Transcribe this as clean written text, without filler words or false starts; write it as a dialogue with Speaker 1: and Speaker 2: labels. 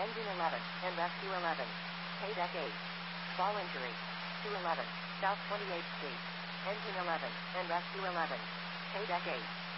Speaker 1: Engine 11, and rescue 11. Paydeck 8. Fall injury. 211, South 28th Street. Engine 11, and rescue 11. Paydeck 8.